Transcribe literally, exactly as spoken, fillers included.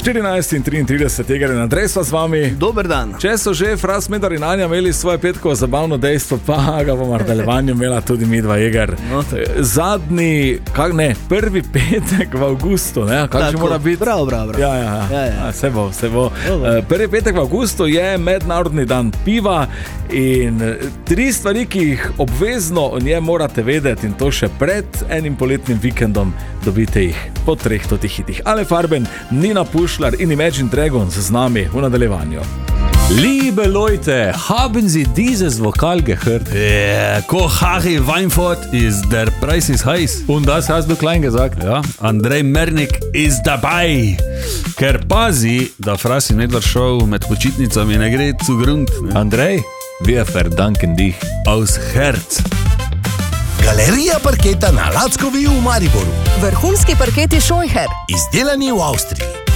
štirinajst in triintrideset je na adresu z vami. Dober dan. Če so že Fras, Medar in Anja imeli svoje petkovo zabavno dejstvo, pa ga bomo v nadaljevanju imela tudi mi dva, Jeger. No, Zadnji, kak ne, prvi petek v avgustu, ne, kak že mora biti? Bravo, bravo, bravo. Ja, ja, ja. Ja, ja. A, se bo, se bo. Dobro. Prvi petek v avgustu je mednarodni dan piva in tri stvari, ki jih obvezno o njem morate vedeti, in to še pred enim poletnim vikendom, dobite jih po treh totih hitih. Ale Farben, Nina Pušlar in Imagine Dragons z nami v nadaljevanju. Liebe Leute, haben Sie dieses Vokal gehört? Ja, Koch Harry Weinfurt ist der Preis ist heiß. Und das hast du klein gesagt. Ja, Andrej Mernik ist dabei. Ker pazi, da Fras in Medvard Show med počitnicami ne gre zu Grund. Ne? Andrej, wir verdanken dich. Aus Herz. Galerija parketa na Lackovi v Mariboru. Vrhunski parketi Scheucher. Izdelani v Avstriji.